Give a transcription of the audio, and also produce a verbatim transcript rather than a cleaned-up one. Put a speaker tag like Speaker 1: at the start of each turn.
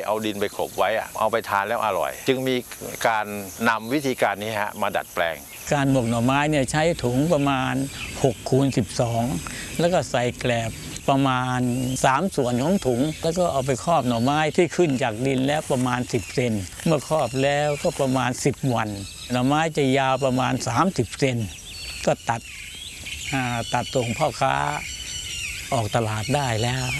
Speaker 1: เอาดินไปกลบไว้อะเอาไปทานแล้วอร่อยจึงมีการนำวิธีการนี้ฮะมาดัดแปลง
Speaker 2: การหมกหน่อไม้เนี่ยใช้ถุงประมาณหกคูณสิบสองแล้วก็ใส่แกลบประมาณสามส่วนของถุงแล้วก็เอาไปครอบหน่อไม้ที่ขึ้นจากดินแล้วประมาณสิบเซนเมื่อครอบแล้วก็ประมาณสิบวันหน่อไม้จะยาวประมาณสามสิบเซนก็ตัดตัดส่งพ่อค้าออกตลาดได้แล้ว